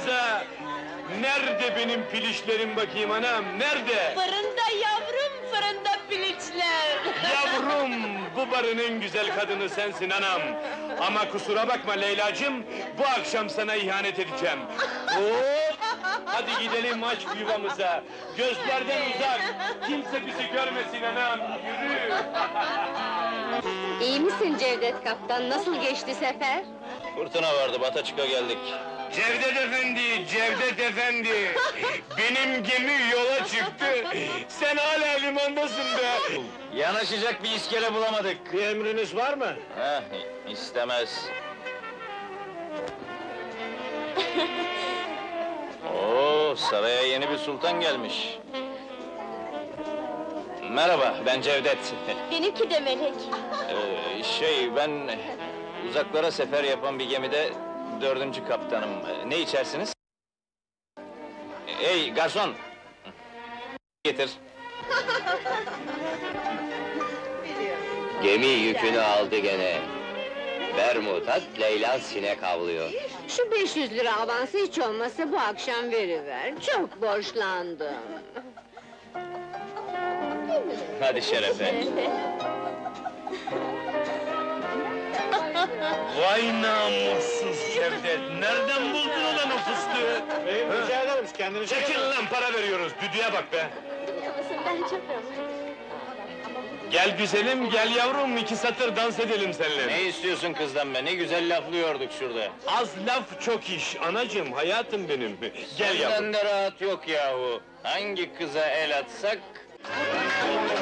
yuvamıza! Nerede benim piliçlerim bakayım anam, nerede? Fırında yavrum, fırında piliçler! Yavrum, bu barın en güzel kadını sensin anam! Ama kusura bakma Leylacığım, bu akşam sana ihanet edeceğim! Hop! Hadi gidelim aç yuvamıza! Gözlerden uzak! Kimse bizi görmesin anam, yürü! İyi misin Cevdet kaptan, nasıl geçti sefer? Fırtına vardı, bata çıka geldik. Cevdet efendi, Cevdet efendi! Benim gemi yola çıktı, sen hala limandasın be! Yanaşacak bir iskele bulamadık. Emriniz var mı? İstemez. Oo, saraya yeni bir sultan gelmiş. Merhaba, ben Cevdet. Benimki de Melek. Ben uzaklara sefer yapan bir gemide 4. kaptanım. Ne içersiniz? Hey garson! Getir. Gemi yükünü aldı gene. Bermudat, Leyla sinek avlıyor. Şu 500 lira avansı hiç olmasa bu akşam veriver, çok borçlandım. Hadi şerefe. Vay namussuz Cevdet! Nereden buldun ulan o fıstığı? Rica ederim, kendini Çekil lan, para veriyoruz, düdüğe bak be! Ben çok Gel güzelim, gel yavrum, 2 satır dans edelim seninle! Ne istiyorsun kızdan be? Ne güzel laflıyorduk şurada. Az laf çok iş, anacığım, hayatım benim! Gel yavrum! Senden de rahat yok yahu. Hangi kıza el atsak...